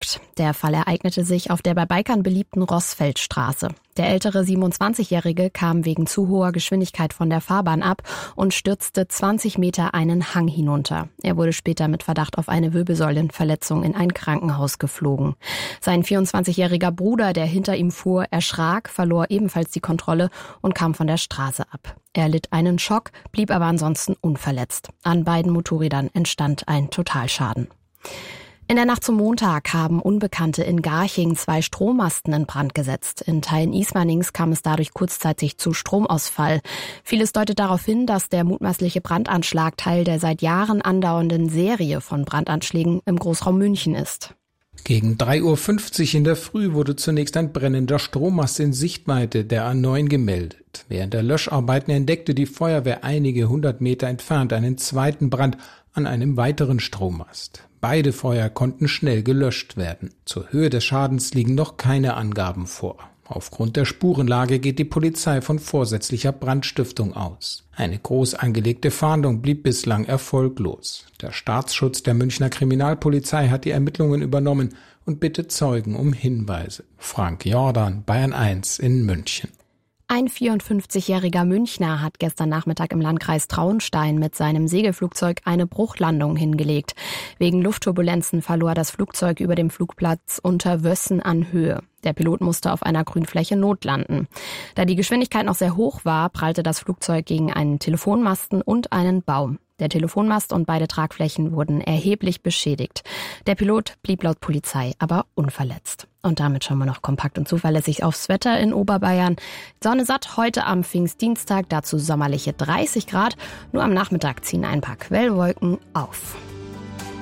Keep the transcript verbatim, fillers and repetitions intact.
Kontakt. Der Fall ereignete sich auf der bei Bikern beliebten Rossfeldstraße. Der ältere siebenundzwanzigjährige kam wegen zu hoher Geschwindigkeit von der Fahrbahn ab und stürzte zwanzig Meter einen Hang hinunter. Er wurde später mit Verdacht auf eine Wirbelsäulenverletzung in ein Krankenhaus geflogen. Sein vierundzwanzigjähriger Bruder, der hinter ihm fuhr, erschrak, verlor ebenfalls die Kontrolle und kam von der Straße ab. Er litt einen Schock, blieb aber ansonsten unverletzt. An beiden Motorrädern entstand ein Totalschaden. In der Nacht zum Montag haben Unbekannte in Garching zwei Strommasten in Brand gesetzt. In Teilen Ismanings kam es dadurch kurzzeitig zu Stromausfall. Vieles deutet darauf hin, dass der mutmaßliche Brandanschlag Teil der seit Jahren andauernden Serie von Brandanschlägen im Großraum München ist. Gegen drei Uhr fünfzig in der Früh wurde zunächst ein brennender Strommast in Sichtweite der A neun gemeldet. Während der Löscharbeiten entdeckte die Feuerwehr einige hundert Meter entfernt einen zweiten Brand an einem weiteren Strommast. Beide Feuer konnten schnell gelöscht werden. Zur Höhe des Schadens liegen noch keine Angaben vor. Aufgrund der Spurenlage geht die Polizei von vorsätzlicher Brandstiftung aus. Eine groß angelegte Fahndung blieb bislang erfolglos. Der Staatsschutz der Münchner Kriminalpolizei hat die Ermittlungen übernommen und bittet Zeugen um Hinweise. Frank Jordan, Bayern eins in München. Ein vierundfünfzigjähriger Münchner hat gestern Nachmittag im Landkreis Traunstein mit seinem Segelflugzeug eine Bruchlandung hingelegt. Wegen Luftturbulenzen verlor das Flugzeug über dem Flugplatz Unterwössen an Höhe. Der Pilot musste auf einer Grünfläche notlanden. Da die Geschwindigkeit noch sehr hoch war, prallte das Flugzeug gegen einen Telefonmasten und einen Baum. Der Telefonmast und beide Tragflächen wurden erheblich beschädigt. Der Pilot blieb laut Polizei aber unverletzt. Und damit schauen wir noch kompakt und zuverlässig aufs Wetter in Oberbayern. Sonne satt heute am Pfingstdienstag, dazu sommerliche dreißig Grad. Nur am Nachmittag ziehen ein paar Quellwolken auf.